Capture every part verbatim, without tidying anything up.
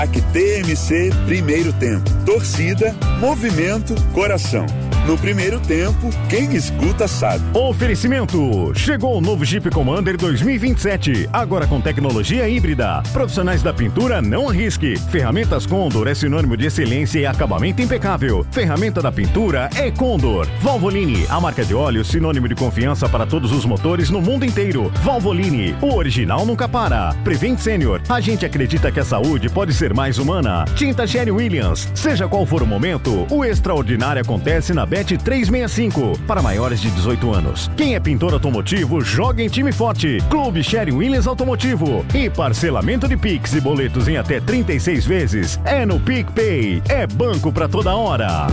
Aqui T M C Primeiro Tempo. Torcida, movimento, coração. No primeiro tempo, quem escuta sabe. Oferecimento. Chegou o novo Jeep Commander dois mil e vinte e sete, agora com tecnologia híbrida. Profissionais da pintura, não arrisque. Ferramentas Condor é sinônimo de excelência e acabamento impecável. Ferramenta da pintura é Condor. Valvoline, a marca de óleo sinônimo de confiança para todos os motores no mundo inteiro. Valvoline, o original nunca para. Prevent Senior, a gente acredita que a saúde pode ser mais humana. Tinta Sherwin Williams, seja qual for o momento, o extraordinário acontece na Bet trezentos e sessenta e cinco, para maiores de dezoito anos. Quem é pintor automotivo, joga em time forte. Clube Sherwin Williams Automotivo. E parcelamento de Pix e boletos em até trinta e seis vezes. É no PicPay. É banco pra toda hora.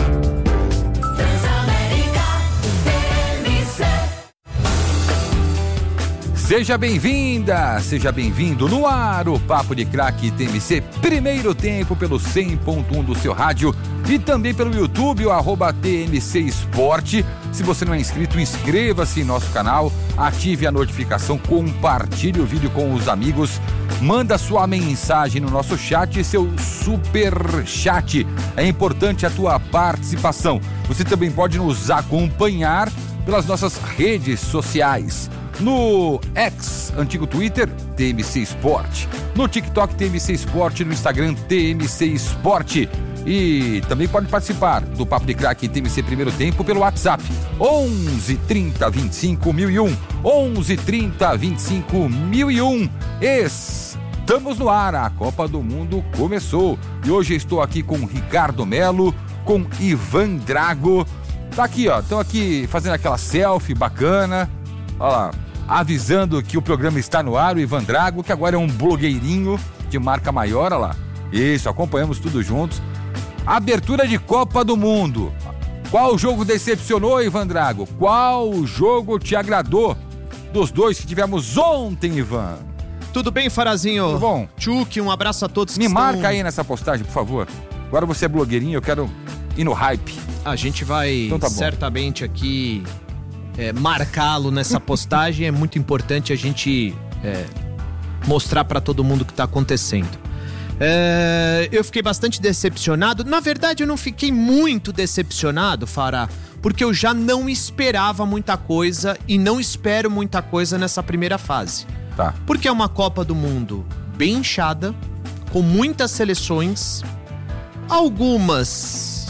Seja bem-vinda, seja bem-vindo no ar, o Papo de Craque T M C, primeiro tempo pelo cem ponto um do seu rádio e também pelo YouTube, o arroba T M C Esporte. Se você não é inscrito, inscreva-se em nosso canal, ative a notificação, compartilhe o vídeo com os amigos, manda sua mensagem no nosso chat, seu super chat. É importante a tua participação. Você também pode nos acompanhar pelas nossas redes sociais. No X, antigo Twitter, T M C Esporte. No TikTok, T M C Esporte. No Instagram, T M C Esporte. E também pode participar do Papo de Craque T M C Primeiro Tempo pelo WhatsApp. onze, trinta, vinte e cinco, mil e um. onze, trinta, vinte e cinco, mil e um. Estamos no ar, a Copa do Mundo começou. E hoje estou aqui com Ricardo Melo, com Ivan Drago. Tá aqui, ó. Estão aqui fazendo aquela selfie bacana. Olha lá. Avisando que o programa está no ar, o Ivan Drago, que agora é um blogueirinho de marca maior, olha lá. Isso, acompanhamos tudo juntos. Abertura de Copa do Mundo. Qual jogo decepcionou, Ivan Drago? Qual jogo te agradou dos dois que tivemos ontem, Ivan? Tudo bem, Farazinho? Tudo bom? Tchuk, um abraço a todos que Me estão... marca aí nessa postagem, por favor. Agora você é blogueirinho, eu quero ir no hype. A gente vai então tá certamente aqui... É, marcá-lo nessa postagem. É muito importante a gente é, mostrar para todo mundo o que está acontecendo. É, eu fiquei bastante decepcionado. Na verdade, eu não fiquei muito decepcionado, Fará, porque eu já não esperava muita coisa e não espero muita coisa nessa primeira fase. Tá. Porque é uma Copa do Mundo bem inchada, com muitas seleções, algumas...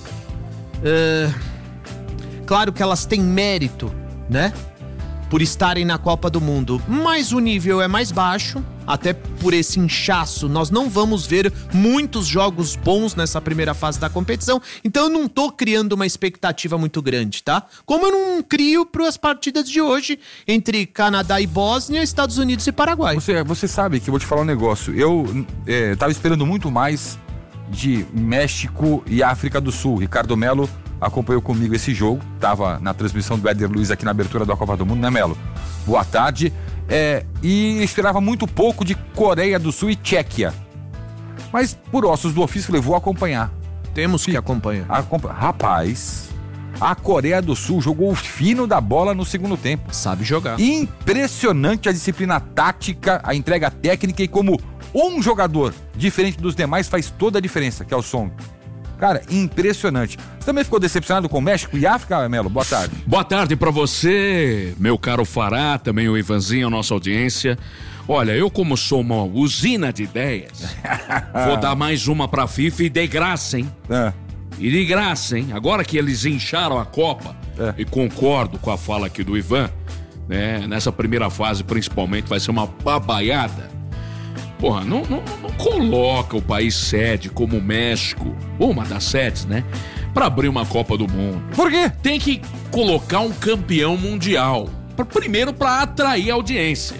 É, claro que elas têm mérito, né? Por estarem na Copa do Mundo. Mas o nível é mais baixo. Até por esse inchaço, nós não vamos ver muitos jogos bons nessa primeira fase da competição. Então eu não tô criando uma expectativa muito grande, tá? Como eu não crio para as partidas de hoje entre Canadá e Bósnia, Estados Unidos e Paraguai. Você, você sabe que eu vou te falar um negócio. Eu é, tava esperando muito mais de México e África do Sul. Ricardo Melo acompanhou comigo esse jogo, estava na transmissão do Éder Luiz aqui na abertura da Copa do Mundo, né, Melo? Boa tarde. É, e esperava muito pouco de Coreia do Sul e Tchequia. Mas, por ossos do ofício, levou a acompanhar. Temos que acompanhar. Acompa- Rapaz, a Coreia do Sul jogou o fino da bola no segundo tempo. Sabe jogar. Impressionante a disciplina tática, a entrega técnica e como um jogador diferente dos demais faz toda a diferença, que é o Son. Cara, impressionante. Você também ficou decepcionado com o México e África, Melo? Boa tarde. Boa tarde pra você, meu caro Fará, também o Ivanzinho, a nossa audiência. Olha, eu como sou uma usina de ideias, vou dar mais uma pra FIFA e de graça, hein? É. E de graça, hein? Agora que eles incharam a Copa, É. e concordo com a fala aqui do Ivan, né? Nessa primeira fase, principalmente, vai ser uma babaiada. Porra, não, não, não coloca o país sede como o México, uma das sedes, né? Pra abrir uma Copa do Mundo. Por quê? Tem que colocar um campeão mundial. Pra, primeiro pra atrair audiência.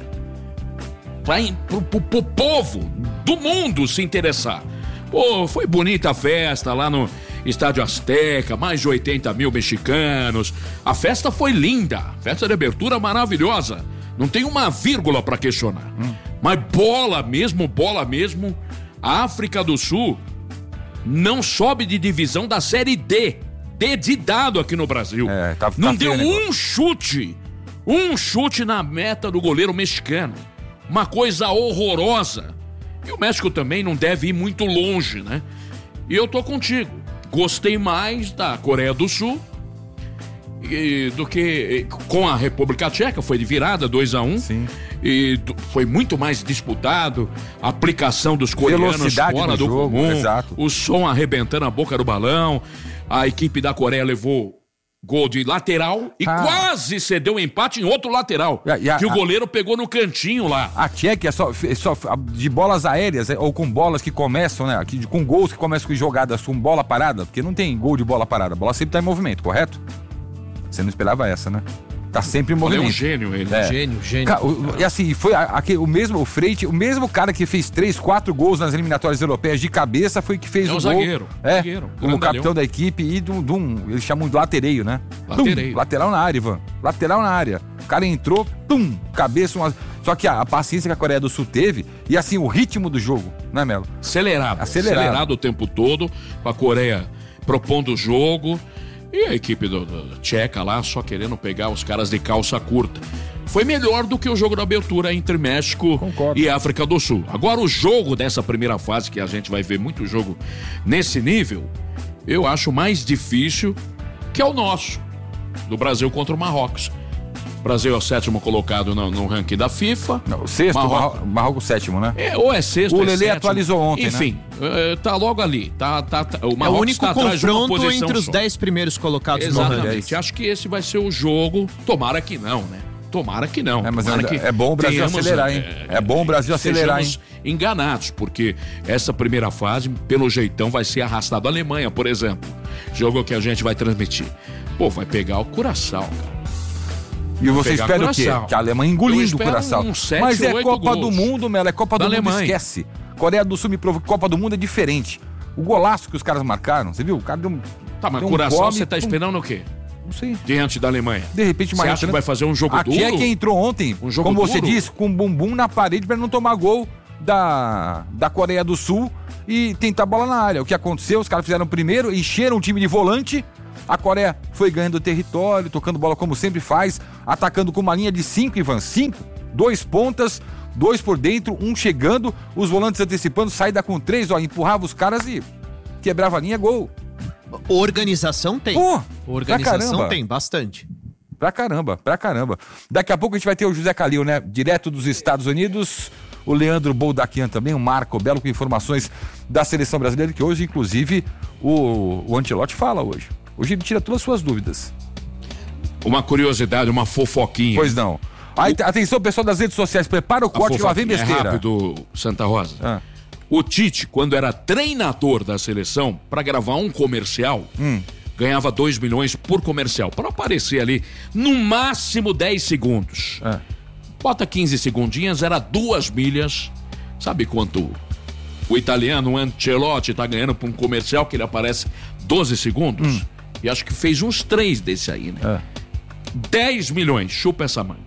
Pra, pro, pro, pro povo do mundo se interessar. Pô, foi bonita a festa lá no Estádio Azteca, mais de oitenta mil mexicanos. A festa foi linda, festa de abertura maravilhosa. Não tem uma vírgula pra questionar. Hum. Mas bola mesmo, bola mesmo, a África do Sul não sobe de divisão da Série D. D de dado aqui no Brasil. É, tá, não tá deu feio, um chute, um chute na meta do goleiro mexicano. Uma coisa horrorosa. E o México também não deve ir muito longe, né? E eu tô contigo. Gostei mais da Coreia do Sul e, do que com a República Tcheca. Foi de virada, dois a um. Sim. E do, foi muito mais disputado. A aplicação dos coreanos Velocidade fora do do jogo, comum. exato. O som arrebentando a boca do balão. A equipe da Coreia levou gol de lateral e Ah. quase cedeu um empate em outro lateral. E a- e a- que o a- goleiro pegou no cantinho lá. A Tchequia é só, é só de bolas aéreas, é, ou com bolas que começam, né? Que, com gols que começam com jogadas com bola parada, porque não tem gol de bola parada. A bola sempre tá em movimento, correto? Você não esperava essa, né? Tá sempre em Ele é movimento. um gênio, ele. É. Gênio, gênio. Ca- o- E assim, foi a- aquele- o mesmo, o Freite, o mesmo cara que fez três, quatro gols nas eliminatórias europeias de cabeça foi que fez É o o gol. zagueiro, É, zagueiro, o grandalhão. capitão da equipe e do, do um, eles chamam de latereio, né? Latereio. Pum, lateral na área, Ivan. Lateral na área. O cara entrou, pum, cabeça, uma... Só que a, a paciência que a Coreia do Sul teve e assim, o ritmo do jogo, né, Melo? Acelerado, Acelerado. acelerado. o tempo todo, com a Coreia propondo o jogo e a equipe do, do Tcheca lá só querendo pegar os caras de calça curta. Foi melhor do que o jogo da abertura entre México Concordo. e África do Sul. Agora o jogo dessa primeira fase, que a gente vai ver muito jogo nesse nível, eu acho mais difícil que é o nosso, do Brasil contra o Marrocos. O Brasil é o sétimo colocado no, no ranking da FIFA. Não, o sexto, Marrocos- Marrocos, Marrocos sétimo, né? É, ou é sexto, O é Lelê sétimo. atualizou ontem, Enfim, eh, tá logo ali. Tá, tá, tá- o É o Marrocos único tá atrás de uma confronto posição entre os só. dez primeiros colocados no ranking. Exatamente. Acho que esse vai ser o jogo. Tomara que não, né? Tomara que não. É, mas Tomara é- que é bom o Brasil tenhamos, acelerar, hein? É bom o Brasil acelerar, sejamos enganados, porque essa primeira fase, pelo jeitão, vai ser arrastado. A Alemanha, por exemplo. Jogo que a gente vai transmitir. Pô, vai pegar o Curaçao, cara. E você pegar espera o quê? Curaçao. Que a Alemanha Eu engolindo o espero Curaçao. um sete, Mas é oito Copa gols do Mundo, Melo, é Copa da do Mundo, Alemanha. esquece. Coreia do Sul me provou que Copa do Mundo é diferente. O golaço que os caras marcaram, você viu? O cara deu um... Tá, mas deu um Curaçao, come, você tá pum. esperando o quê? Não sei. Diante da Alemanha. De repente, Você uma acha que vai fazer um jogo A duro? Tchequia entrou ontem, Um jogo como você duro? disse, com um bumbum na parede para não tomar gol da, da Coreia do Sul e tentar a bola na área. O que aconteceu? Os caras fizeram primeiro, encheram o time de volante. A Coreia foi ganhando território, tocando bola como sempre faz, atacando com uma linha de cinco, Ivan. Cinco, dois pontas, dois por dentro, um chegando, os volantes antecipando, saída com três, ó, empurrava os caras e quebrava a linha, gol. Organização tem. Pô, pra Organização caramba. tem, bastante. Pra caramba, pra caramba. Daqui a pouco a gente vai ter o José Calil, né? Direto dos Estados Unidos. O Leandro Boldaquian também, o Marco Belo com informações da seleção brasileira, que hoje, inclusive, o, o Ancelotti fala hoje. Hoje ele tira todas as suas dúvidas. Uma curiosidade, uma fofoquinha. Pois não. Aí, atenção, pessoal das redes sociais, prepara o A corte que lá vem fofoquinha besteira. É rápido, Santa Rosa. Ah. O Tite, quando era treinador da seleção, pra gravar um comercial, Hum. ganhava dois milhões por comercial. Pra aparecer ali, no máximo dez segundos. Ah. Bota quinze segundinhas, era duas milhas. Sabe quanto o italiano Ancelotti tá ganhando por um comercial que ele aparece doze segundos? Hum. E acho que fez uns três desse aí, né? Ah. dez milhões, chupa essa manga.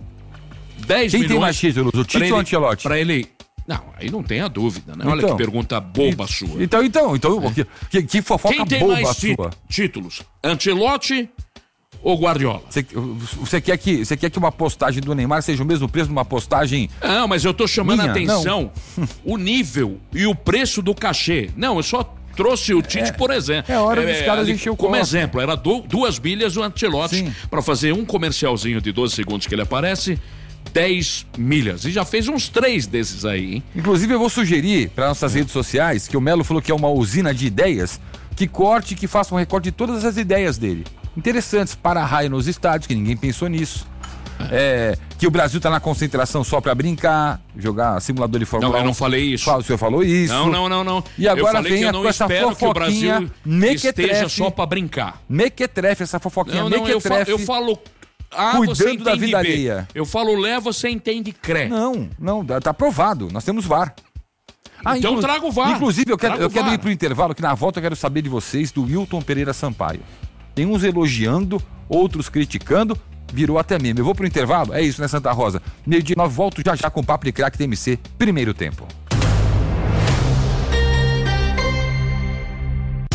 dez Quem milhões. tem mais títulos, o Tite pra ou o ele- Ancelotti? Pra ele. Não, aí não tem a dúvida, né? Olha Então. que pergunta boba sua. Então, então, então, que, que, que fofoca Quem tem boba mais tí- sua. títulos? Ancelotti ou Guardiola? Você, você, quer que, você quer que uma postagem do Neymar seja o mesmo preço de uma postagem... Não, mas eu tô chamando Minha? a atenção o nível e o preço do cachê. Não, eu só trouxe o Tite, por exemplo. é hora dos caras ali, encher o como copo. exemplo, era du- duas milhas o Ancelotti Sim. pra fazer um comercialzinho de doze segundos que ele aparece, dez milhas. E já fez uns três desses aí, hein? Inclusive, eu vou sugerir para nossas redes sociais, que o Melo falou que é uma usina de ideias, que corte, que faça um recorte de todas as ideias dele. Interessantes, para-raio nos estádios, que ninguém pensou nisso. É, que o Brasil tá na concentração só para brincar, jogar simulador de Fórmula Não, um. eu não falei isso. Fala, o senhor falou isso. Não, não, não, não. E agora eu falei vem que eu não com essa espero que o fofoquinha Brasil mequetrefe. esteja só pra brincar. Mequetrefe, essa fofoquinha Não, não, eu falo, mequetrefe. eu falo A, Cuidando você entende da vida B. alheia. Eu falo Lé, você entende Cré. Não, não, tá aprovado. Nós temos V A R. Ah, Então inclu- traga o V A R. Inclusive, eu quero, Traga eu o quero V A R. ir pro intervalo, que na volta eu quero saber de vocês do Wilton Pereira Sampaio. Tem uns elogiando, outros criticando, virou até meme. Eu vou pro intervalo? É isso, né, Santa Rosa? Meio dia nove, volto já já com o Papo de Craque T M C, primeiro tempo.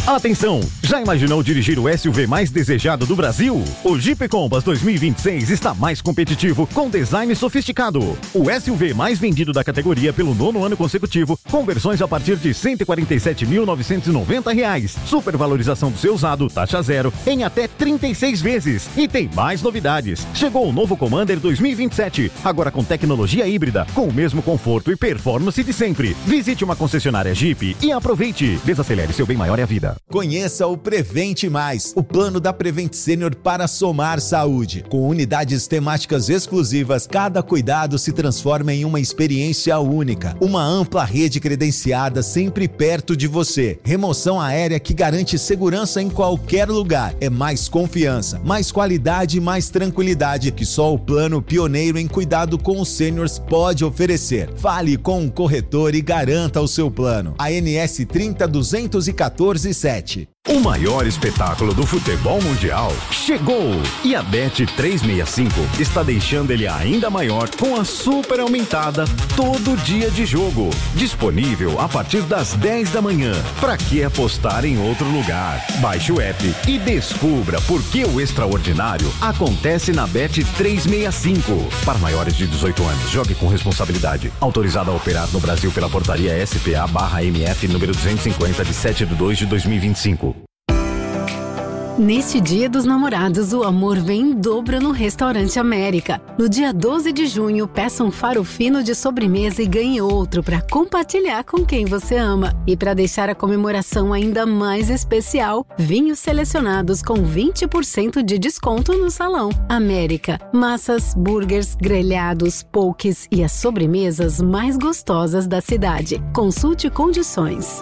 Atenção! Já imaginou dirigir o S U V mais desejado do Brasil? O Jeep Compass dois mil e vinte e seis está mais competitivo, com design sofisticado. O S U V mais vendido da categoria pelo nono ano consecutivo, com versões a partir de cento e quarenta e sete mil novecentos e noventa reais. Supervalorização do seu usado, taxa zero, em até trinta e seis vezes. E tem mais novidades. Chegou o novo Commander dois mil e vinte e sete, agora com tecnologia híbrida, com o mesmo conforto e performance de sempre. Visite uma concessionária Jeep e aproveite. Desacelere seu bem maior é a vida. Conheça o Prevente Mais, o plano da Prevent Senior para somar saúde. Com unidades temáticas exclusivas, cada cuidado se transforma em uma experiência única. Uma ampla rede credenciada sempre perto de você. Remoção aérea que garante segurança em qualquer lugar. É mais confiança, mais qualidade e mais tranquilidade que só o plano pioneiro em cuidado com os seniors pode oferecer. Fale com um corretor e garanta o seu plano. A N S trinta duzentos e quatorze sete. O maior espetáculo do futebol mundial chegou! E a Bet trezentos e sessenta e cinco está deixando ele ainda maior com a super aumentada todo dia de jogo. Disponível a partir das dez da manhã. Pra que apostar em outro lugar? Baixe o app e descubra por que o extraordinário acontece na Bet trezentos e sessenta e cinco. Para maiores de dezoito anos, jogue com responsabilidade. Autorizado a operar no Brasil pela portaria S P A barra M F número duzentos e cinquenta de sete de dois de dois mil e vinte e cinco. Neste Dia dos Namorados, o amor vem em dobro no Restaurante América. No dia doze de junho, peça um faro fino de sobremesa e ganhe outro para compartilhar com quem você ama. E para deixar a comemoração ainda mais especial, vinhos selecionados com vinte por cento de desconto no Salão América. Massas, burgers, grelhados, pokés e as sobremesas mais gostosas da cidade. Consulte condições.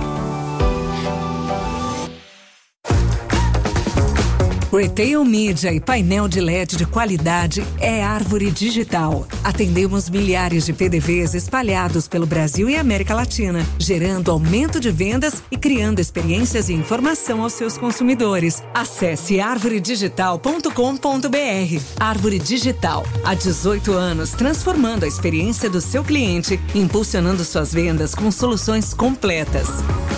Retail Media e painel de L E D de qualidade é Árvore Digital. Atendemos milhares de P D Vs espalhados pelo Brasil e América Latina, gerando aumento de vendas e criando experiências e informação aos seus consumidores. Acesse árvore digital ponto com ponto b r. Árvore Digital, há dezoito anos, transformando a experiência do seu cliente, impulsionando suas vendas com soluções completas.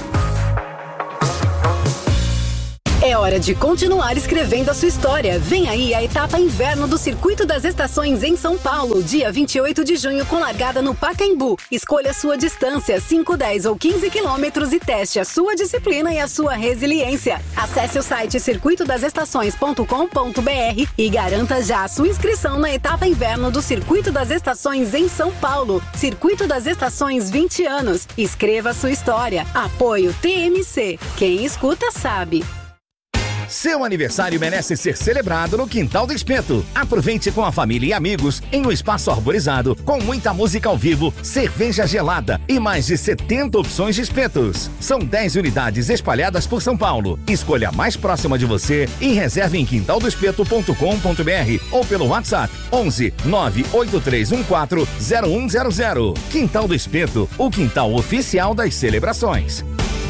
É hora de continuar escrevendo a sua história. Vem aí a etapa inverno do Circuito das Estações em São Paulo, dia vinte e oito de junho, com largada no Pacaembu. Escolha a sua distância, cinco, dez ou quinze quilômetros, e teste a sua disciplina e a sua resiliência. Acesse o site circuito das estações ponto com ponto b r e garanta já a sua inscrição na etapa inverno do Circuito das Estações em São Paulo. Circuito das Estações, vinte anos. Escreva a sua história. Apoio T M C. Quem escuta sabe. Seu aniversário merece ser celebrado no Quintal do Espeto. Aproveite com a família e amigos em um espaço arborizado, com muita música ao vivo, cerveja gelada e mais de setenta opções de espetos. São dez unidades espalhadas por São Paulo. Escolha a mais próxima de você e reserve em quintal do espeto ponto com ponto b r ou pelo WhatsApp onze nove oito três um quatro zero um zero zero. Quintal do Espeto, o quintal oficial das celebrações.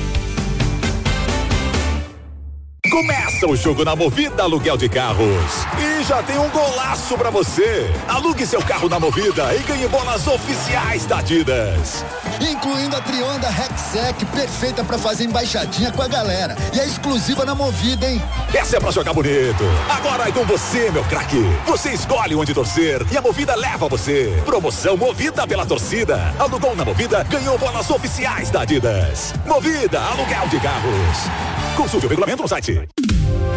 Começa o jogo na Movida Aluguel de Carros. E já tem um golaço pra você. Alugue seu carro na Movida e ganhe bolas oficiais da Adidas. Incluindo a Trionda Rexec, perfeita pra fazer embaixadinha com a galera. E é exclusiva na Movida, hein? Essa é pra jogar bonito. Agora é com você, meu craque. Você escolhe onde torcer e a Movida leva você. Promoção Movida pela torcida. Alugou na Movida, ganhou bolas oficiais da Adidas. Movida Aluguel de Carros. Consulte o regulamento no site.